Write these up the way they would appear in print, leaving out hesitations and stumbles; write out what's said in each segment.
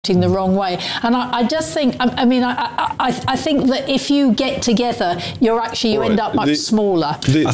the wrong way. And I just think, I think that if you get together, you end up much smaller. If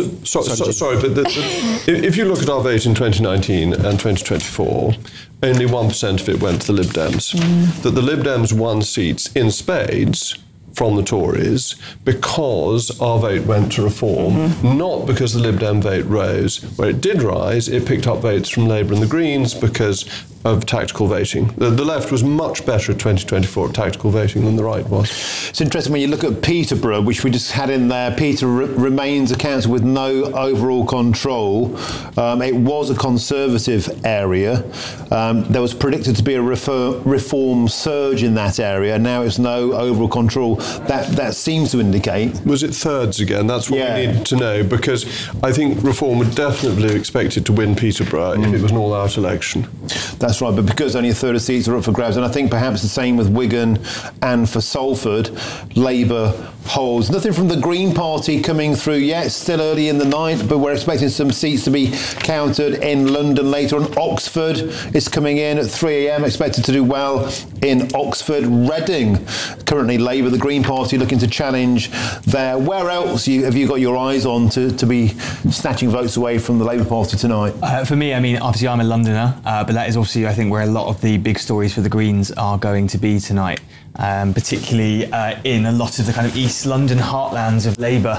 you look at our vote in 2019 and 2024, only 1% of it went to the Lib Dems. That the Lib Dems won seats in spades from the Tories because our vote went to Reform, not because the Lib Dem vote rose. Where it did rise, it picked up votes from Labour and the Greens because of tactical voting. The left was much better at 2024 at tactical voting than the right was. It's interesting when you look at Peterborough, which we just had in there. Peterborough remains a council with no overall control. It was a Conservative area. There was predicted to be a reform surge in that area. Now it's no overall control. That seems to indicate. Was it thirds again? That's what we need to know, because I think Reform would definitely have expected to win Peterborough if it was an all-out election. That's right, but because only a third of seats are up for grabs, and I think perhaps the same with Wigan and for Salford, Labour holds. Nothing from the Green Party coming through yet. It's still early in the night, but we're expecting some seats to be counted in London later on. Oxford is coming in at 3 a.m, expected to do well in Oxford. Reading, currently Labour, the Green Party looking to challenge there. Where else have you got your eyes on to be snatching votes away from the Labour Party tonight? For me, obviously I'm a Londoner, but that is obviously, I think, where a lot of the big stories for the Greens are going to be tonight. Particularly in a lot of the kind of East London heartlands of Labour,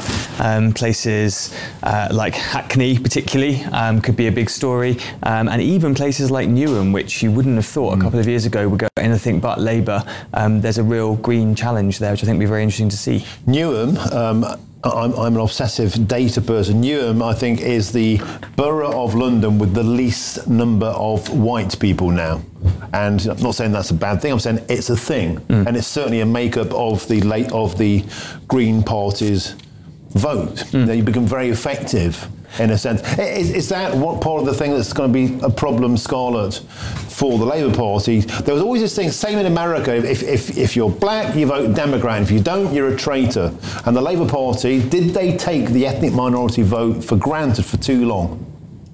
places like Hackney particularly could be a big story, and even places like Newham, which you wouldn't have thought a couple of years ago would go anything but Labour. There's a real Green challenge there, which I think will be very interesting to see. Newham, I'm an obsessive data person. Newham, I think, is the borough of London with the least number of white people now. And I'm not saying that's a bad thing, I'm saying it's a thing. And it's certainly a makeup of the Green Party's vote. They become very effective in a sense. Is that what part of the thing that's going to be a problem, Scarlett, for the Labour Party? There was always this thing, same in America, if you're black, you vote Democrat, and if you don't, you're a traitor. And the Labour Party, did they take the ethnic minority vote for granted for too long?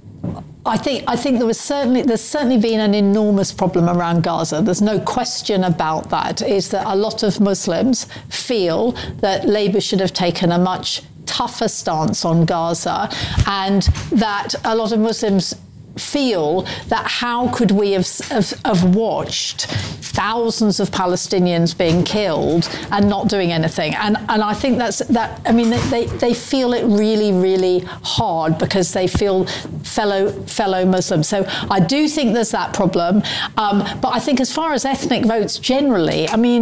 I think there's certainly been an enormous problem around Gaza. There's no question about that. Is that a lot of Muslims feel that Labour should have taken a much tougher stance on Gaza, and that a lot of Muslims feel that how could we have watched thousands of Palestinians being killed and not doing anything, and I think they feel it really, really hard because they feel fellow Muslims. So I do think there's that problem, but I think as far as ethnic votes generally,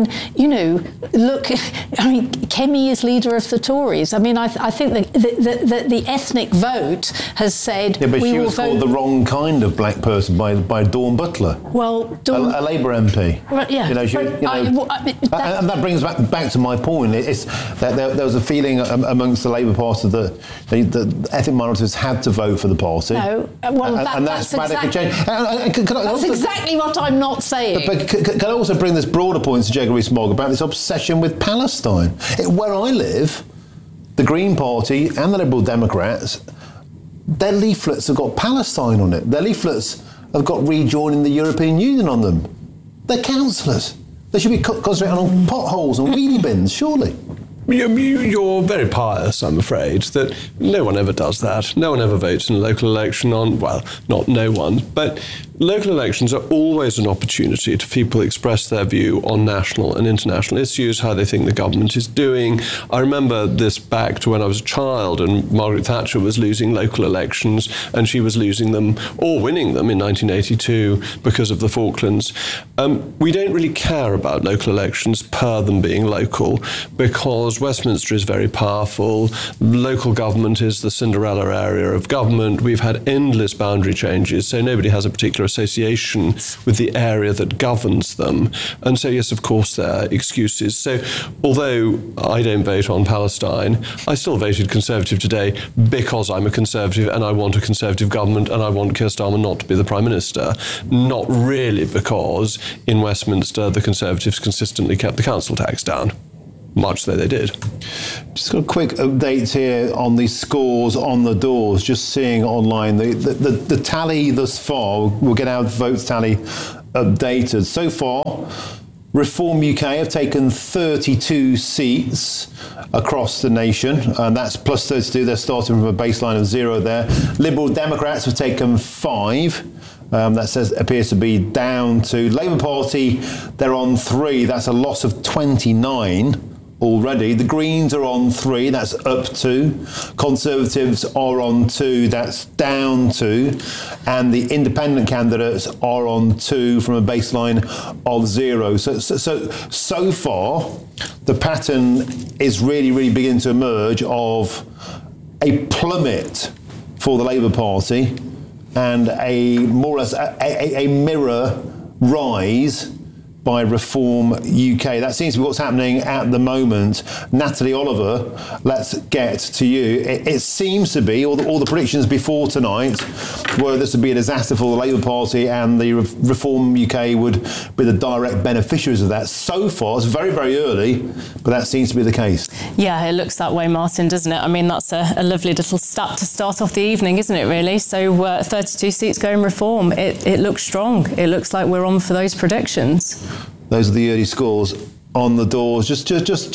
look, Kemi is leader of the Tories. I think the ethnic vote has said but we she will was vote called the wrong kind of black person by Dawn Butler. Well, a Labour MP. Right, yeah. And that brings back to my point. It's that there was a feeling amongst the Labour Party that the ethnic minorities had to vote for the party. No, that's radically changed. That's exactly what I'm not saying. But can I also bring this broader point to Gregory Smog about this obsession with Palestine? Where I live, the Green Party and the Liberal Democrats, their leaflets have got Palestine on it. Their leaflets have got rejoining the European Union on them. They're councillors. They should be concentrating on potholes and wheelie bins, surely. You're very pious, I'm afraid, that no one ever does that. No one ever votes in a local election not no one, but local elections are always an opportunity to people express their view on national and international issues, how they think the government is doing. I remember this back to when I was a child and Margaret Thatcher was losing local elections, and she was losing them or winning them in 1982 because of the Falklands. We don't really care about local elections per them being local, because Westminster is very powerful. Local government is the Cinderella area of government. We've had endless boundary changes, so nobody has a particular association with the area that governs them. And so, yes, of course, there are excuses. So, although I don't vote on Palestine, I still voted Conservative today because I'm a Conservative and I want a Conservative government and I want Keir Starmer not to be the Prime Minister. Not really because in Westminster the Conservatives consistently kept the council tax down. Much though they did. Just got a quick update here on the scores on the doors. Just seeing online the tally thus far. We'll get our votes tally updated. So far, Reform UK have taken 32 seats across the nation, and that's plus 32. They're starting from a baseline of 0 there. Liberal Democrats have taken 5. That appears to be down to Labour Party. They're on 3. That's a loss of 29 already. The Greens are on 3. That's up 2. Conservatives are on 2. That's down 2. And the independent candidates are on 2 from a baseline of 0. So far, the pattern is really beginning to emerge of a plummet for the Labour Party and a more or less a mirror rise by Reform UK. That seems to be what's happening at the moment. Natalie Oliver, let's get to you. It seems to be, all the predictions before tonight were this would be a disaster for the Labour Party and the Reform UK would be the direct beneficiaries of that. So far, it's very, very early, but that seems to be the case. Yeah, it looks that way, Martin, doesn't it? I mean, that's a lovely little stat to start off the evening, isn't it, really? So 32 seats going Reform. It looks strong. It looks like we're on for those predictions. Those are the early scores on the doors. Just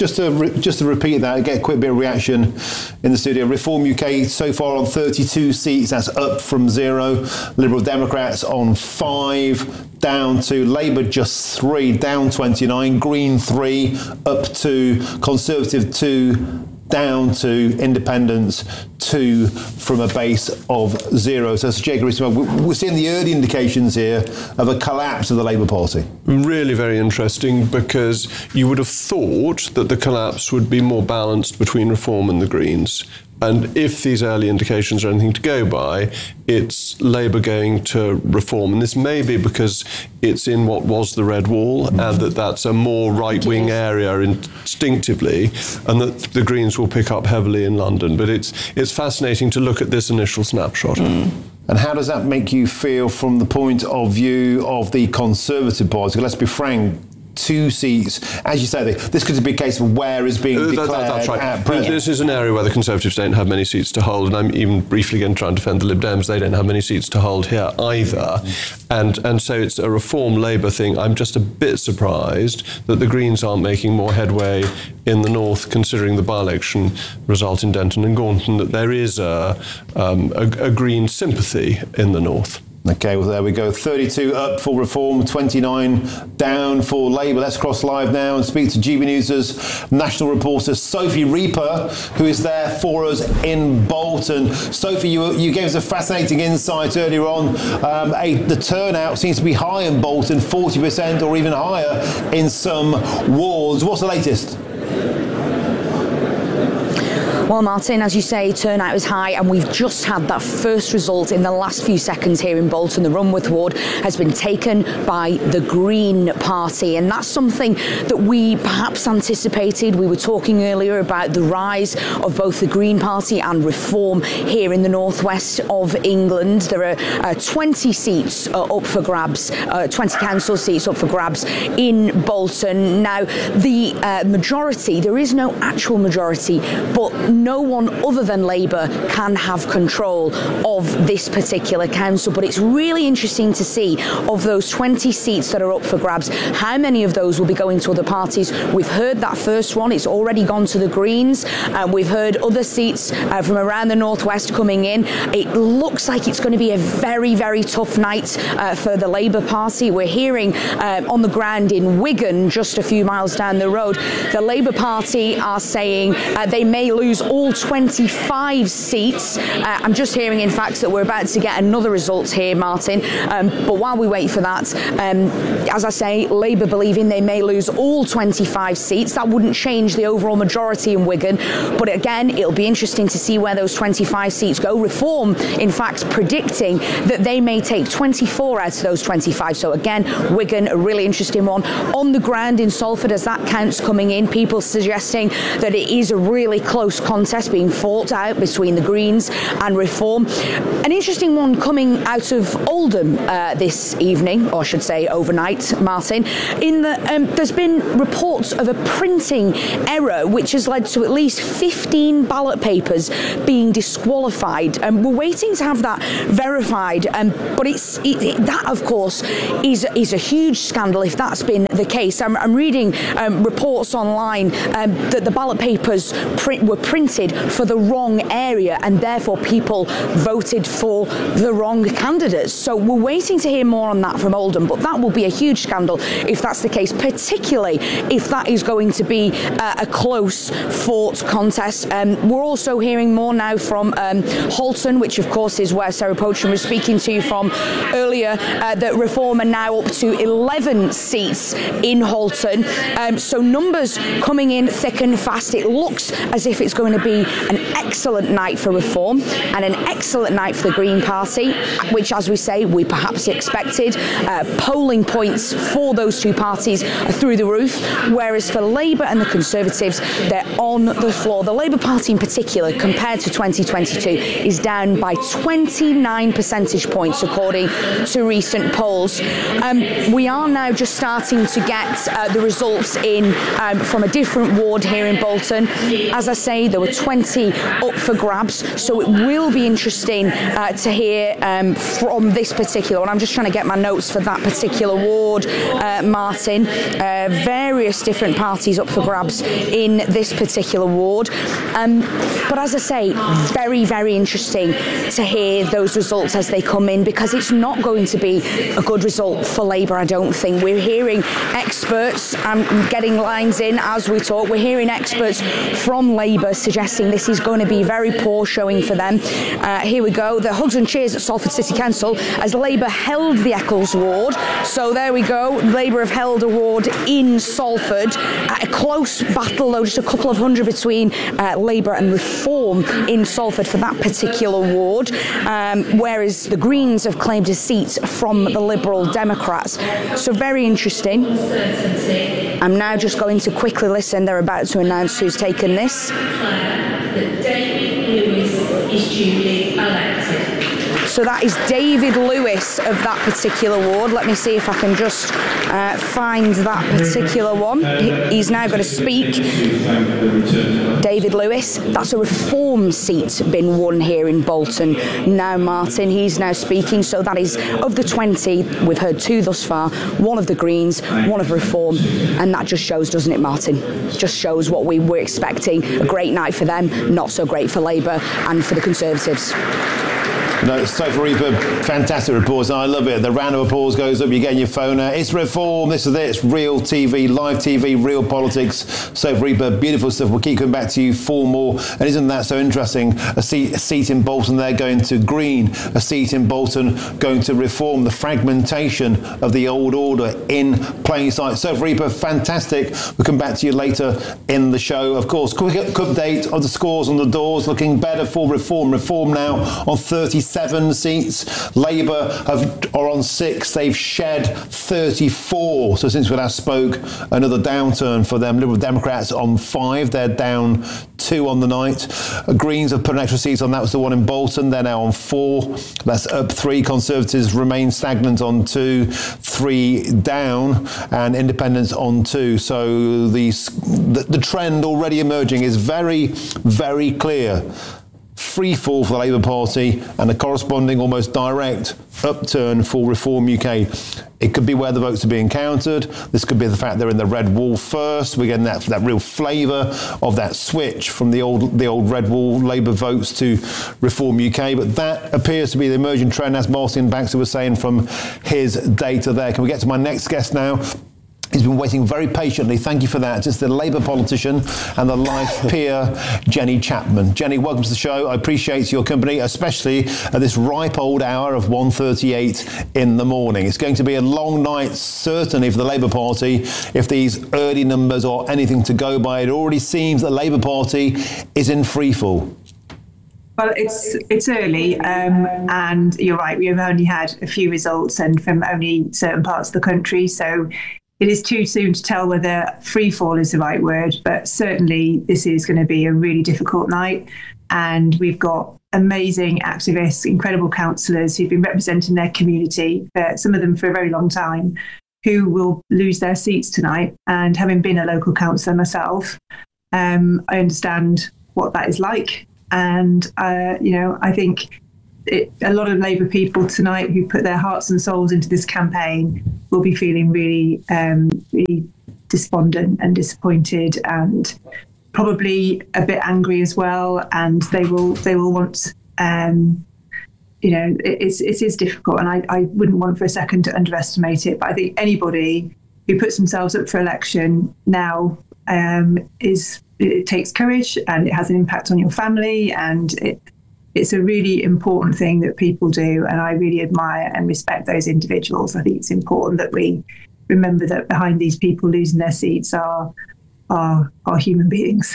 to repeat that, get a quick bit of reaction in the studio. Reform UK so far on 32 seats. That's up from 0. Liberal Democrats on 5, down to Labour just 3, down 29. Green 3, up to Conservative 2, down to Independents 2 from a base of 0. So, Jacob, we're seeing the early indications here of a collapse of the Labour Party. Really very interesting, because you would have thought that the collapse would be more balanced between Reform and the Greens. And if these early indications are anything to go by, it's Labour going to Reform. And this may be because it's in what was the Red Wall, and that's a more right-wing area instinctively, and that the Greens will pick up heavily in London. But it's fascinating to look at this initial snapshot. And how does that make you feel from the point of view of the Conservative Party? Let's be frank. 2 seats. As you say, this could be a case of where is being declared that's right. at present. This is an area where the Conservatives don't have many seats to hold, and I'm even briefly going to try and defend the Lib Dems. They don't have many seats to hold here either. And so it's a Reform Labour thing. I'm just a bit surprised that the Greens aren't making more headway in the north, considering the by-election result in Denton and Gaunton, that there is a Green sympathy in the north. Okay, well, there we go. 32 up for Reform, 29 down for Labour. Let's cross live now and speak to GB News' national reporter, Sophie Reaper, who is there for us in Bolton. Sophie, you gave us a fascinating insight earlier on. The turnout seems to be high in Bolton, 40% or even higher in some wards. What's the latest? Well, Martin, as you say, turnout is high, and we've just had that first result in the last few seconds here in Bolton. The Runworth ward has been taken by the Green Party, and that's something that we perhaps anticipated. We were talking earlier about the rise of both the Green Party and Reform here in the northwest of England. There are 20 seats up for grabs, 20 council seats up for grabs in Bolton. Now, the majority, there is no actual majority, but no one other than Labour can have control of this particular council. But it's really interesting to see, of those 20 seats that are up for grabs, how many of those will be going to other parties. We've heard that first one, it's already gone to the Greens. We've heard other seats from around the northwest coming in. It looks like it's going to be a very, very tough night for the Labour Party. We're hearing on the ground in Wigan, just a few miles down the road, the Labour Party are saying they may lose all 25 seats. I'm just hearing, in fact, that we're about to get another result here, Martin. But while we wait for that, as I say, Labour believing they may lose all 25 seats. That wouldn't change the overall majority in Wigan. But again, it'll be interesting to see where those 25 seats go. Reform, in fact, predicting that they may take 24 out of those 25. So again, Wigan, a really interesting one. On the ground in Salford, as that count's coming in, people suggesting that it is a really close contest being fought out between the Greens and Reform. An interesting one coming out of Oldham this evening, or I should say overnight, Martin, in that there's been reports of a printing error which has led to at least 15 ballot papers being disqualified. We're waiting to have that verified, but that, of course, is a huge scandal if that's been the case. I'm reading reports online that the ballot papers were printed for the wrong area and therefore people voted for the wrong candidates. So we're waiting to hear more on that from Oldham, but that will be a huge scandal if that's the case, particularly if that is going to be a close fought contest. We're also hearing more now from Halton, which of course is where Sarah Poitrin was speaking to you from earlier, that Reform are now up to 11 seats in Halton. So numbers coming in thick and fast. It looks as if it's going to be an excellent night for Reform and an excellent night for the Green Party, which, as we say, we perhaps expected. Polling points for those two parties are through the roof, whereas for Labour and the Conservatives, they're on the floor. The Labour Party in particular, compared to 2022, is down by 29 percentage points, according to recent polls. We are now just starting to get the results in from a different ward here in Bolton. As I say, there were 20 up for grabs, so it will be interesting to hear from this particular one. I'm just trying to get my notes for that particular ward, Martin. Various different parties up for grabs in this particular ward. But as I say, very, very interesting to hear those results as they come in, because it's not going to be a good result for Labour, I don't think. We're hearing experts, I'm getting lines in as we talk, we're hearing experts from Labour suggesting this is going to be very poor showing for them. Here we go, the hugs and cheers at Salford City Council as Labour held the Eccles ward. So there we go, Labour have held a ward in Salford. A close battle though, just a couple of hundred between Labour and Reform in Salford for that particular ward, whereas the Greens have claimed a seat from the Liberal Democrats. So very interesting. I'm now just going to quickly listen. They're about to announce who's taken this. That David Lewis is duly elected. So that is David Lewis of that particular ward. Let me see if I can just find that particular one. He's now going to speak. David Lewis, that's a Reform seat been won here in Bolton. Now, Martin, he's now speaking. So that is, of the 20, we've heard 2 thus far, 1 of the Greens, 1 of Reform. And that just shows, doesn't it, Martin? Just shows what we were expecting. A great night for them, not so great for Labour and for the Conservatives. No, Sophie Reaper, fantastic reports. I love it. The round of applause goes up. You get your phone out. It's Reform. This is it. It's real TV, live TV, real politics. Sophie Reaper, beautiful stuff. We'll keep coming back to you for more. And isn't that so interesting? A seat in Bolton there going to Green. A seat in Bolton going to Reform. The fragmentation of the old order in plain sight. Sophie Reaper, fantastic. We'll come back to you later in the show. Of course, quick update of the scores on the doors. Looking better for Reform. Reform now on 37 seats. Labour are on 6. They've shed 34. So since we last spoke, another downturn for them. Liberal Democrats on 5. They're down 2 on the night. Greens have put an extra seat on. That was the one in Bolton. They're now on 4. That's up 3. Conservatives remain stagnant on 2. 3 down. And Independents on 2. So the trend already emerging is very, very clear. Free fall for the Labour Party and a corresponding almost direct upturn for Reform UK. It could be where the votes are being counted. This could be the fact they're in the red wall first. We're getting that real flavour of that switch from the old red wall Labour votes to Reform UK. But that appears to be the emerging trend, as Martin Baxter was saying from his data there. Can we get to my next guest now? He's been waiting very patiently. Thank you for that. It's the Labour politician and the life peer, Jenny Chapman. Jenny, welcome to the show. I appreciate your company, especially at this ripe old hour of 1:38 in the morning. It's going to be a long night, certainly for the Labour Party, if these early numbers are anything to go by. It already seems that the Labour Party is in freefall. Well, it's early, and you're right. We have only had a few results, and from only certain parts of the country. So it is too soon to tell whether free fall is the right word, but certainly this is going to be a really difficult night. And we've got amazing activists, incredible councillors who've been representing their community, some of them for a very long time, who will lose their seats tonight. And having been a local councillor myself, I understand what that is like. And, I think a lot of Labour people tonight who put their hearts and souls into this campaign will be feeling really, really despondent and disappointed, and probably a bit angry as well. And they will want, it is difficult, and I wouldn't want for a second to underestimate it. But I think anybody who puts themselves up for election now it takes courage, and it has an impact on your family, and it's a really important thing that people do, and I really admire and respect those individuals. I think it's important that we remember that behind these people losing their seats are human beings.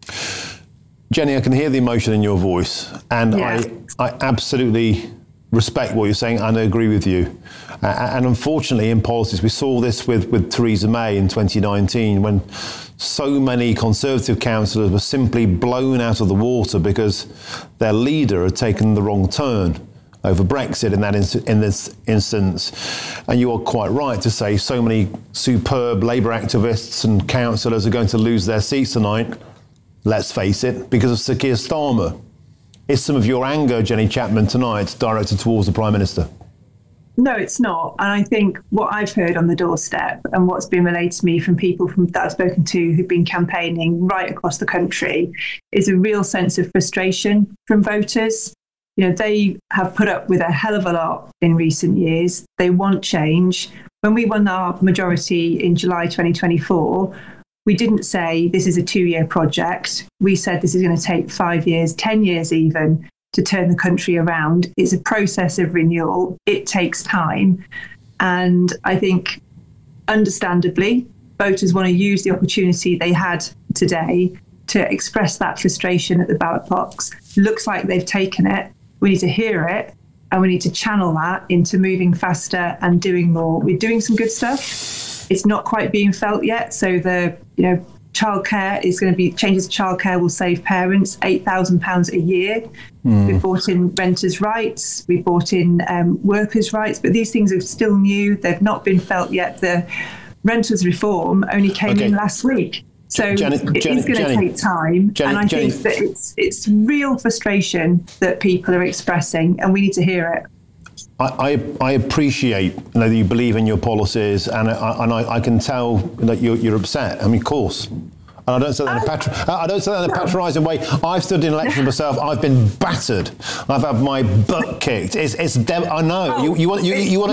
Jenny, I can hear the emotion in your voice, and I absolutely respect what you're saying, and I agree with you. And unfortunately, in politics, we saw this with Theresa May in 2019, when so many Conservative councillors were simply blown out of the water because their leader had taken the wrong turn over Brexit in this instance. And you are quite right to say so many superb Labour activists and councillors are going to lose their seats tonight, let's face it, because of Sir Keir Starmer. Is some of your anger, Jenny Chapman, tonight directed towards the Prime Minister? No, it's not. And I think what I've heard on the doorstep and what's been relayed to me from people that I've spoken to who've been campaigning right across the country is a real sense of frustration from voters. They have put up with a hell of a lot in recent years. They want change. When we won our majority in July 2024, we didn't say this is a 2-year project. We said this is going to take 5 years, 10 years even, to turn the country around. It's a process of renewal. It takes time. And I think, understandably, voters want to use the opportunity they had today to express that frustration at the ballot box. Looks like they've taken it. We need to hear it, and we need to channel that into moving faster and doing more. We're doing some good stuff. It's not quite being felt yet. So childcare is going to be changes to childcare will save parents £8,000 a year. We've brought in renters' rights, we've brought in workers' rights, but these things are still new. They've not been felt yet. The renters' reform only came in last week. So it's going to take time. And I think that it's real frustration that people are expressing, and we need to hear it. I appreciate that you believe in your policies, and I can tell that you're upset. I mean, of course. And I don't say that in a patronising way. I've stood in elections myself. I've been battered. I've had my butt kicked. I know. You want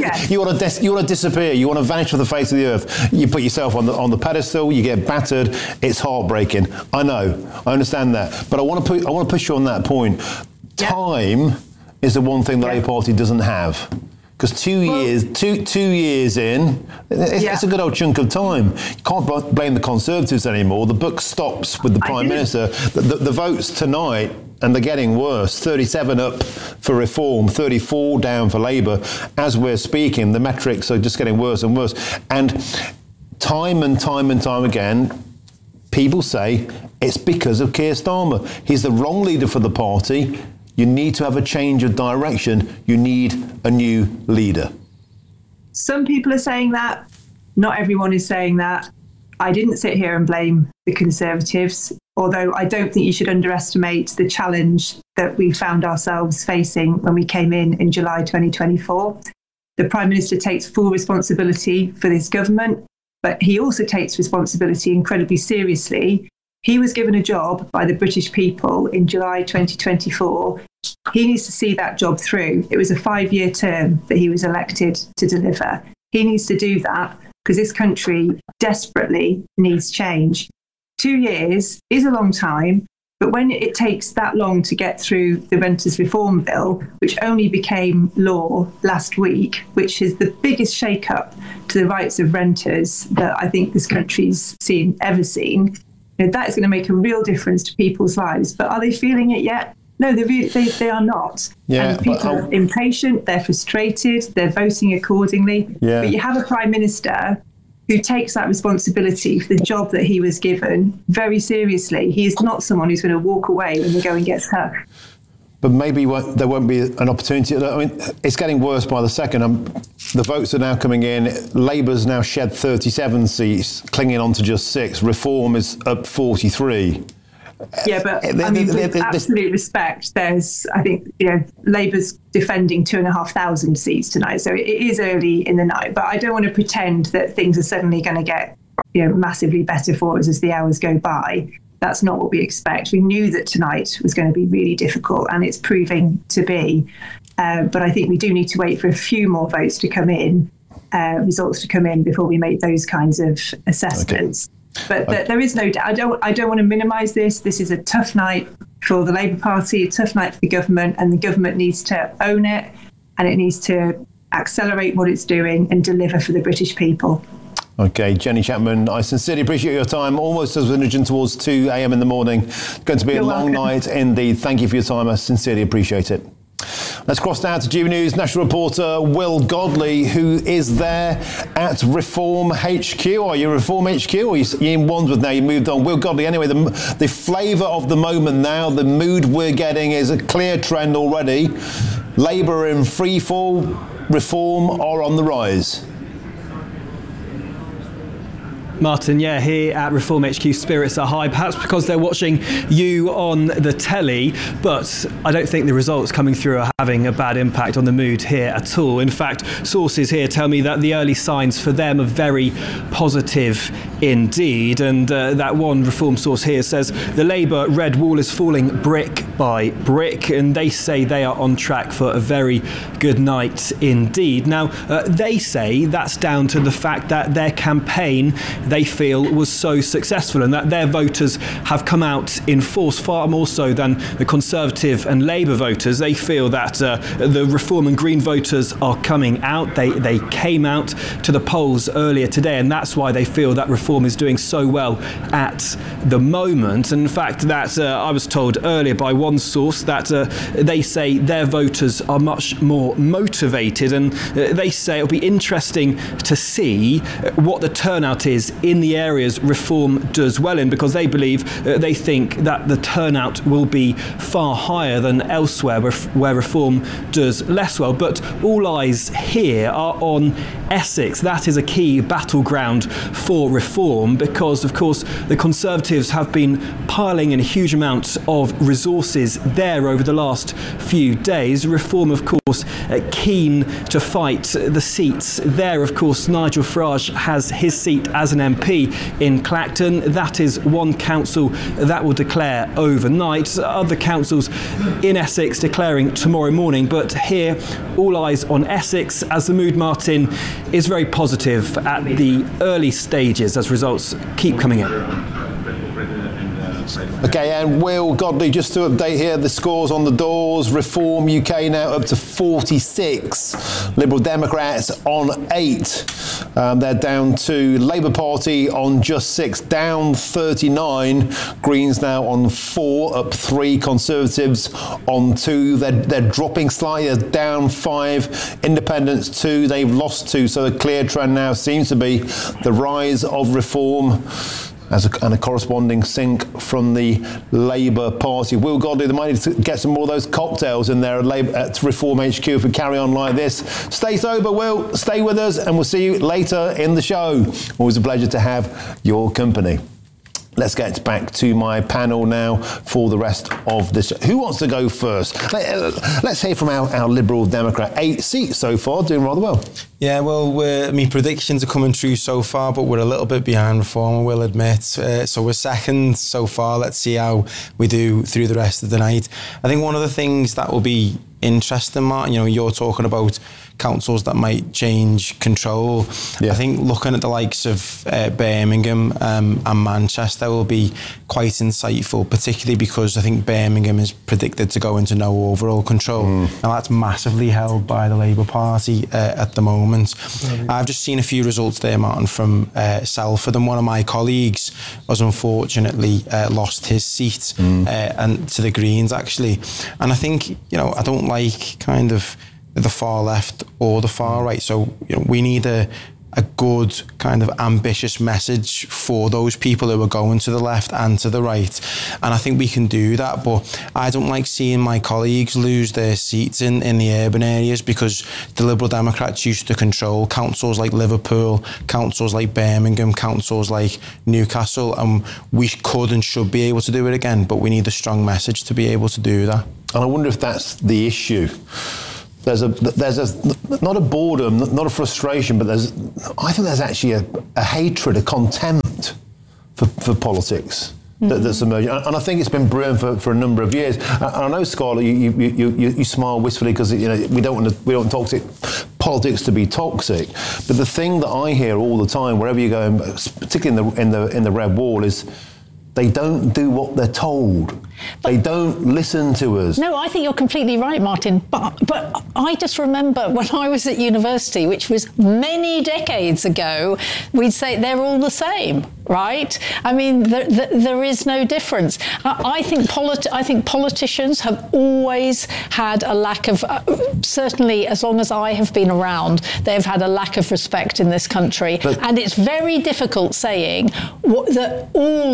to disappear. You want to vanish from the face of the earth. You put yourself on the pedestal. You get battered. It's heartbreaking. I know. I understand that. But I want to push you on that point. Time is the one thing the Labour Party doesn't have. Because 2 years in, it's a good old chunk of time. You can't blame the Conservatives anymore. The book stops with the Prime Minister. The votes tonight, and they're getting worse. 37 up for Reform, 34 down for Labour. As we're speaking, the metrics are just getting worse and worse. And time again, people say it's because of Keir Starmer. He's the wrong leader for the party. You need to have a change of direction. You need a new leader. Some people are saying that. Not everyone is saying that. I didn't sit here and blame the Conservatives, although I don't think you should underestimate the challenge that we found ourselves facing when we came in July 2024. The Prime Minister takes full responsibility for this government, but he also takes responsibility incredibly seriously. He was given a job by the British people in July 2024. He needs to see that job through. It was a 5-year term that he was elected to deliver. He needs to do that because this country desperately needs change. 2 years is a long time, but when it takes that long to get through the Renters' Reform Bill, which only became law last week, which is the biggest shake-up to the rights of renters that I think this country's ever seen, that is going to make a real difference to people's lives. But are they feeling it yet? No, they are not. And people are impatient, they're frustrated, they're voting accordingly. But you have a Prime Minister who takes that responsibility for the job that he was given very seriously. He is not someone who's going to walk away when the going gets tough. But maybe there won't be an opportunity. I mean, it's getting worse by the second. The votes are now coming in. Labour's now shed 37 seats, clinging on to just 6. Reform is up 43. Yeah, but I mean, with absolute respect, I think, Labour's defending 2,500 seats tonight. So it is early in the night. But I don't want to pretend that things are suddenly going to get, massively better for us as the hours go by. That's not what we expect. We knew that tonight was going to be really difficult, and it's proving to be. But I think we do need to wait for a few more votes to come in, results to come in before we make those kinds of assessments. Okay. But there is no doubt. I don't want to minimise this. This is a tough night for the Labour Party, a tough night for the government, and the government needs to own it, and it needs to accelerate what it's doing and deliver for the British people. Okay, Jenny Chapman, I sincerely appreciate your time. Almost as we're nudging towards 2 a.m. in the morning. It's going to be a long night indeed. Thank you for your time. I sincerely appreciate it. Let's cross now to GB News national reporter Will Godley, who is there at Reform HQ. Are you Reform HQ or are you in Wandsworth now? You moved on. Will Godley, anyway, the flavour of the moment now, the mood we're getting is a clear trend already. Labour in free fall, Reform are on the rise. Martin, here at Reform HQ, spirits are high, perhaps because they're watching you on the telly, but I don't think the results coming through are having a bad impact on the mood here at all. In fact, sources here tell me that the early signs for them are very positive indeed, and that one Reform source here says the Labour red wall is falling brick by brick, and they say they are on track for a very good night indeed. Now, they say that's down to the fact that their campaign, they feel, was so successful, and that their voters have come out in force far more so than the Conservative and Labour voters. They feel that the Reform and Green voters are coming out. They came out to the polls earlier today, and that's why they feel that Reform is doing so well at the moment. And in fact, that I was told earlier by one source that they say their voters are much more motivated, and they say it'll be interesting to see what the turnout is in the areas Reform does well in, because they believe, they think that the turnout will be far higher than elsewhere where Reform does less well. But all eyes here are on Essex. That is a key battleground for Reform, because of course the Conservatives have been piling in a huge amount of resources there over the last few days. Reform, of course, keen to fight the seats there. Of course, Nigel Farage has his seat as an MP in Clacton. That is one council that will declare overnight. Other councils in Essex declaring tomorrow morning. But here, all eyes on Essex, as the mood, Martin, is very positive at the early stages as results keep coming in. Okay, and Will Godley, just to update here, the scores on the doors. Reform UK now up to 46. Liberal Democrats on 8. They're down to Labour Party on just 6, down 39. Greens now on 4, up 3. Conservatives on 2. They're dropping slightly, down 5. Independents 2. They've lost 2. So the clear trend now seems to be the rise of Reform and a corresponding sink from the Labour Party. Will Godley, they might need to get some more of those cocktails in there at Reform HQ if we carry on like this. Stay sober, Will. Stay with us, and we'll see you later in the show. Always a pleasure to have your company. Let's get back to my panel now for the rest of this. Who wants to go first? Let's hear from our Liberal Democrat. 8 seats so far, doing rather well. Yeah, well, predictions are coming true so far, but we're a little bit behind Reform, I will admit. So we're second so far. Let's see how we do through the rest of the night. I think one of the things that will be interesting, Martin, you're talking about councils that might change control. Yeah. I think looking at the likes of Birmingham and Manchester will be quite insightful, particularly because I think Birmingham is predicted to go into no overall control. Now that's massively held by the Labour Party at the moment. I've just seen a few results there, Martin, from Salford, and one of my colleagues was unfortunately lost his seat and to the Greens actually. And I think, I don't like kind of the far left or the far right. So we need a a good kind of ambitious message for those people who are going to the left and to the right. And I think we can do that, but I don't like seeing my colleagues lose their seats in the urban areas, because the Liberal Democrats used to control councils like Liverpool, councils like Birmingham, councils like Newcastle, and we could and should be able to do it again, but we need a strong message to be able to do that. And I wonder if that's the issue. There's not a boredom, not a frustration, but I think there's actually a hatred, a contempt for politics that's emerging. And I think it's been brewing for a number of years. And I know, Scarlett, you smile wistfully because we don't want toxic politics to be toxic. But the thing that I hear all the time, wherever you go, particularly in the Red Wall, is they don't do what they're told. They don't listen to us. No, I think you're completely right, Martin. But I just remember when I was at university, which was many decades ago, we'd say they're all the same, right? I mean, there is no difference. I think politicians have always had a lack of, certainly as long as I have been around, they've had a lack of respect in this country. And it's very difficult saying that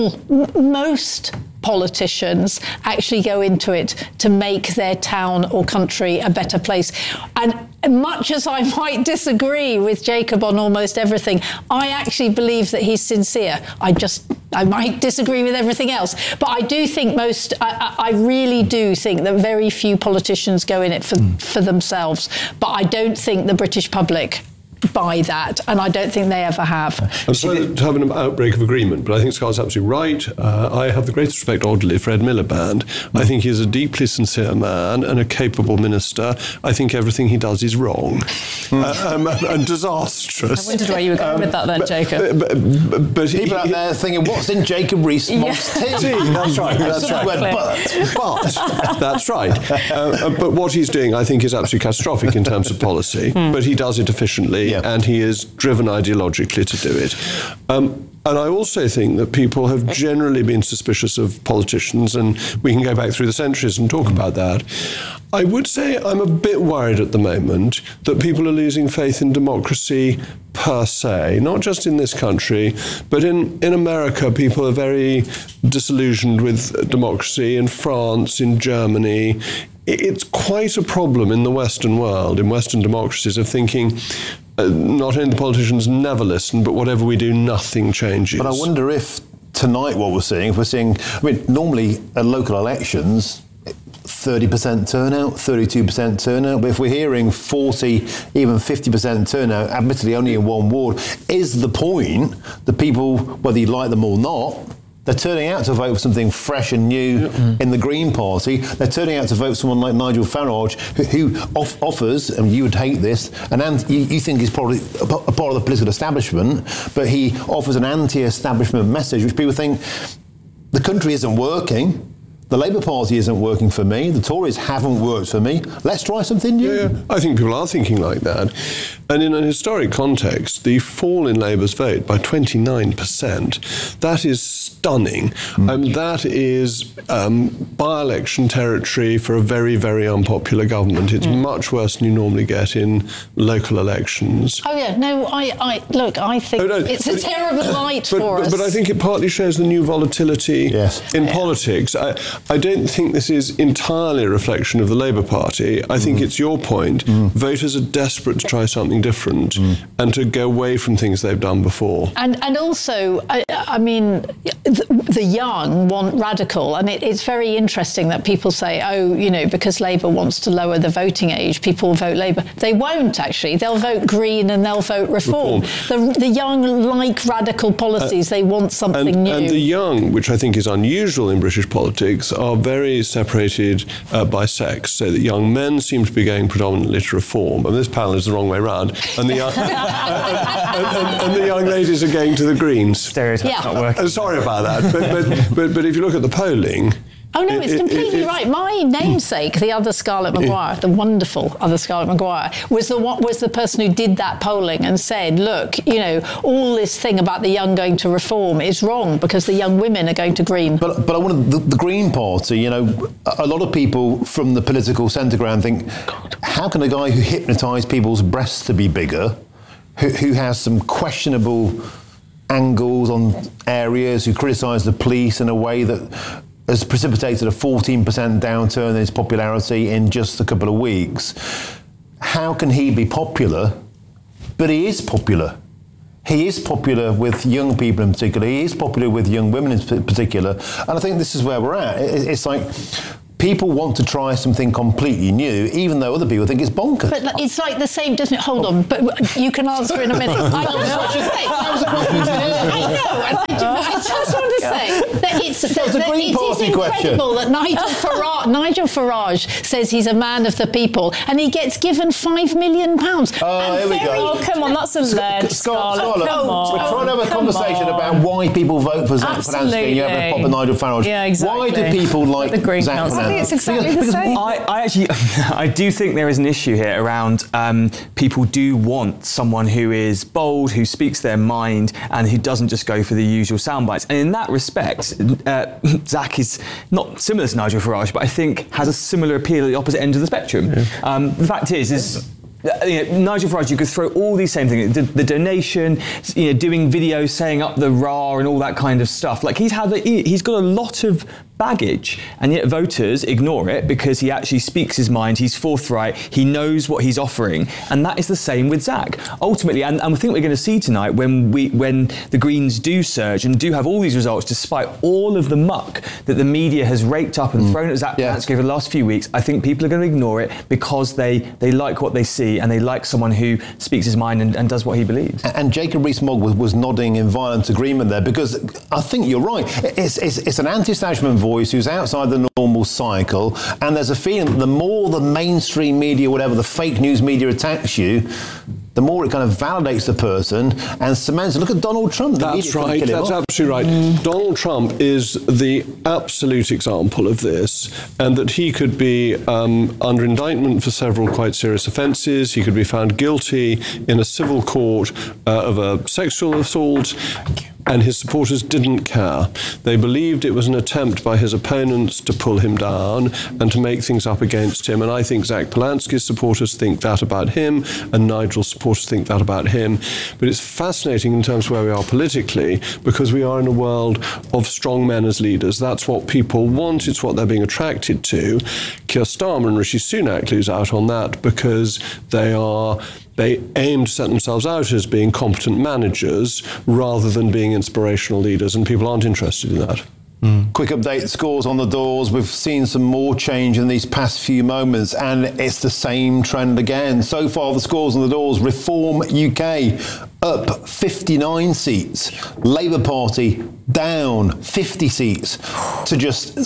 most politicians actually go into it to make their town or country a better place. And much as I might disagree with Jacob on almost everything, I actually believe that he's sincere. I might disagree with everything else, but I do think I really do think that very few politicians go in it for themselves. But I don't think the British public buy that, and I don't think they ever have. I'm sorry to have an outbreak of agreement, but I think Scarlett's absolutely right. I have the greatest respect, oddly, for Ed Miliband. I think he is a deeply sincere man and a capable minister. I think everything he does is wrong and disastrous. I wondered where you were going with that then, Jacob. But people out there thinking, what's in Jacob Rees-Mogg's tea? That's right. That's right. But what he's doing, I think, is absolutely catastrophic in terms of policy, but he does it efficiently. And he is driven ideologically to do it. And I also think that people have generally been suspicious of politicians, and we can go back through the centuries and talk about that. I would say I'm a bit worried at the moment that people are losing faith in democracy per se, not just in this country, but in America, people are very disillusioned with democracy, in France, in Germany. It's quite a problem in the Western world, in Western democracies, of thinking not only the politicians never listen, but whatever we do, nothing changes. But I wonder if tonight what we're seeing, normally at local elections, 30% turnout, 32% turnout, but if we're hearing 40, even 50% turnout, admittedly only in one ward, is the point that people, whether you like them or not, they're turning out to vote for something fresh and new in the Green Party. They're turning out to vote for someone like Nigel Farage, who offers, and you would hate this, you think he's probably a part of the political establishment, but he offers an anti-establishment message, which people think the country isn't working. The Labour Party isn't working for me. The Tories haven't worked for me. Let's try something new. Yeah, I think people are thinking like that. And in a historic context, the fall in Labour's vote by 29%, that is stunning. That is by-election territory for a very, very unpopular government. It's much worse than you normally get in local elections. Oh, yeah. No, I think it's a terrible night for us. But I think it partly shows the new volatility in politics. I don't think this is entirely a reflection of the Labour Party. I think it's your point. Voters are desperate to try something different and to go away from things they've done before. And also, I mean, the young want radical. And it's very interesting that people say, because Labour wants to lower the voting age, people will vote Labour. They won't, actually. They'll vote Green and they'll vote Reform. The young like radical policies. They want something new. And the young, which I think is unusual in British politics, are very separated by sex, so that young men seem to be going predominantly to Reform. And this panel is the wrong way round. And the young, and the young ladies are going to the Greens. Stereotype's not working. Sorry about that. But if you look at the polling... Oh, no, it's completely right. My namesake, the other Scarlett Maguire, the wonderful other Scarlett Maguire, was the person who did that polling and said, look, all this thing about the young going to Reform is wrong because the young women are going to Green. But I wanted the Green Party, a lot of people from the political centre ground think, how can a guy who hypnotised people's breasts to be bigger, who has some questionable angles on areas, who criticise the police in a way that has precipitated a 14% downturn in his popularity in just a couple of weeks. How can he be popular? But he is popular. He is popular with young people in particular. He is popular with young women in particular. And I think this is where we're at. It's like people want to try something completely new, even though other people think it's bonkers. But it's like the same, doesn't it? Hold on, but you can answer in a minute. I just want to say that it's incredible that Nigel Farage says he's a man of the people, and he gets given £5 million. Oh, here we go. Oh, come on, that's a lead, Scarlett. Come on. We're trying to have a conversation about why people vote for Zach Polansky, and you have a pop of Nigel Farage. Yeah, exactly. Why do people like Zach Polansky? I think it's exactly the same. I do think there is an issue here around people do want someone who is bold, who speaks their mind, and who doesn't just go for the usual sound bites. And in that respect, Zach is not similar to Nigel Farage, but I think has a similar appeal at the opposite end of the spectrum. Yeah. The fact is Nigel Farage, you could throw all these same things, the donation, doing videos saying up the rah and all that kind of stuff. Like he's got a lot of baggage, and yet voters ignore it because he actually speaks his mind, he's forthright, he knows what he's offering, and that is the same with Zach. Ultimately, and I think we're going to see tonight when the Greens do surge and do have all these results, despite all of the muck that the media has raked up and thrown at Zach Polansky over the last few weeks, I think people are going to ignore it because they like what they see, and they like someone who speaks his mind and does what he believes. And Jacob Rees-Mogg was nodding in violent agreement there, because I think you're right. It's an anti-establishment voice who's outside the normal cycle, and there's a feeling that the more the mainstream media, whatever, the fake news media attacks you, the more it kind of validates the person and cements it. Look at Donald Trump. That's right. That's absolutely right. Donald Trump is the absolute example of this, and that he could be under indictment for several quite serious offences. He could be found guilty in a civil court of a sexual assault. And his supporters didn't care. They believed it was an attempt by his opponents to pull him down and to make things up against him. And I think Zach Polansky's supporters think that about him, and Nigel's supporters think that about him. But it's fascinating in terms of where we are politically, because we are in a world of strong men as leaders. That's what people want. It's what they're being attracted to. Keir Starmer and Rishi Sunak lose out on that because they aim to set themselves out as being competent managers rather than being inspirational leaders, and people aren't interested in that. Quick update, scores on the doors. We've seen some more change in these past few moments, and it's the same trend again. So far, the scores on the doors: Reform UK up 59 seats, Labour Party down 50 seats to just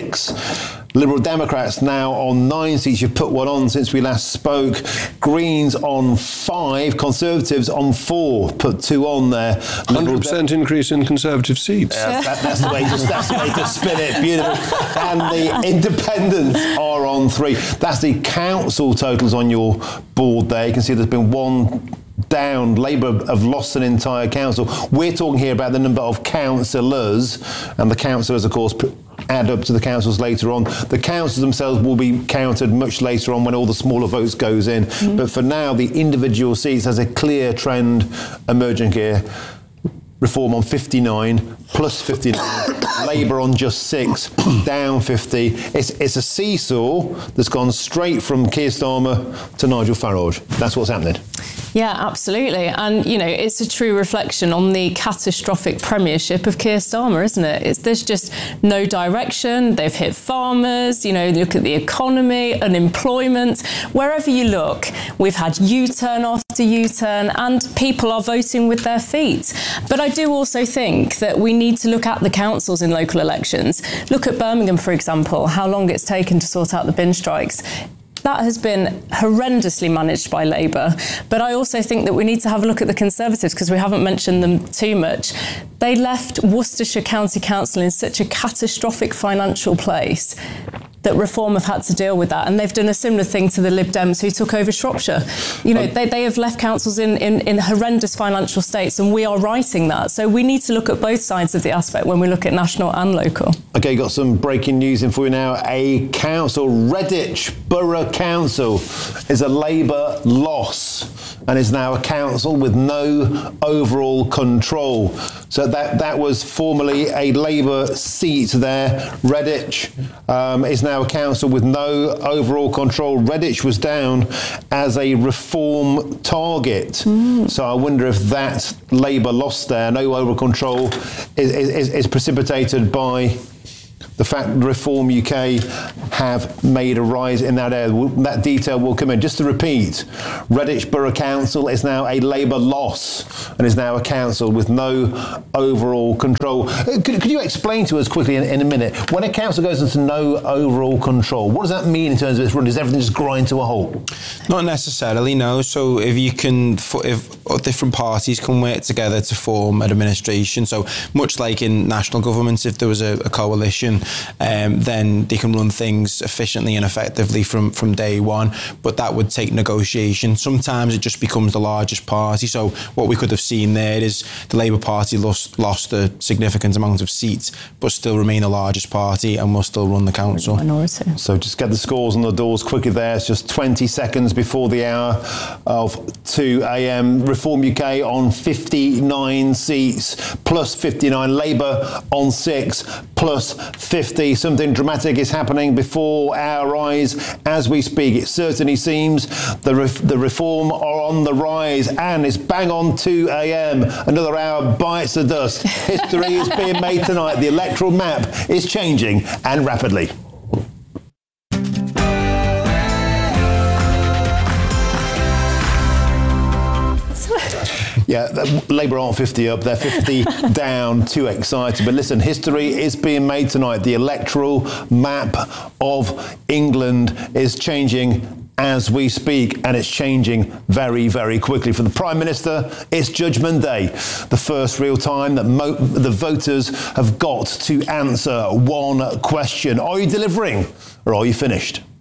6. Liberal Democrats now on 9 seats. You've put one on since we last spoke. Greens on 5, Conservatives on 4. Put 2 on there. 100% increase in Conservative seats. That's the way to spin it. Beautiful. And the Independents are on 3. That's the council totals on your board there. You can see there's been one down. Labour have lost an entire council. We're talking here about the number of councillors, and the councillors, of course, add up to the councils later on. The councils themselves will be counted much later on when all the smaller votes goes in. But for now, the individual seats, there's a clear trend emerging here. Reform on 59, plus 59. Labour on just 6, down 50. It's a seesaw that's gone straight from Keir Starmer to Nigel Farage. That's what's happening. Yeah, absolutely. And, it's a true reflection on the catastrophic premiership of Keir Starmer, isn't it? There's just no direction. They've hit farmers, look at the economy, unemployment. Wherever you look, we've had U-turn after U-turn, and people are voting with their feet. But I do also think that we need to look at the councils in local elections. Look at Birmingham, for example, how long it's taken to sort out the bin strikes. That has been horrendously managed by Labour. But I also think that we need to have a look at the Conservatives, because we haven't mentioned them too much. They left Worcestershire County Council in such a catastrophic financial place. that Reform have had to deal with that. And they've done a similar thing to the Lib Dems who took over Shropshire. You know, they have left councils in horrendous financial states, and we are righting that. So we need to look at both sides of the aspect when we look at national and local. OK, got some breaking news in for you now. A council, Redditch Borough Council, is a Labour loss and is now a council with no overall control. So that was formerly a Labour seat there. Redditch is now a council with no overall control. Redditch was down as a Reform target. So I wonder if that Labour loss there, no overall control, is precipitated by the fact that Reform UK have made a rise in that area. That detail will come in. Just to repeat, Redditch Borough Council is now a Labour loss and is now a council with no overall control. Could you explain to us quickly in a minute, when a council goes into no overall control, what does that mean in terms of its run? Does everything just grind to a halt? Not necessarily, no. So if different parties can work together to form an administration, so much like in national governments, if there was a coalition, then they can run things efficiently and effectively from day one. But that would take negotiation. Sometimes it just becomes the largest party. So what we could have seen there is the Labour Party lost a significant amount of seats, but still remain the largest party and will still run the council. Minority. So just get the scores on the doors quickly there. It's just 20 seconds before the hour of 2 a.m. Reform UK on 59 seats, plus 59. Labour on 6, plus 50. Something dramatic is happening before our eyes as we speak. It certainly seems the Reform are on the rise, and it's bang on 2 a.m. Another hour bites the dust. History is being made tonight. The electoral map is changing, and rapidly. Yeah, Labour aren't 50 up, they're 50 down, too excited. But listen, history is being made tonight. The electoral map of England is changing as we speak, and it's changing very, very quickly. For the Prime Minister, it's Judgment Day, the first real time that the voters have got to answer one question. Are you delivering or are you finished?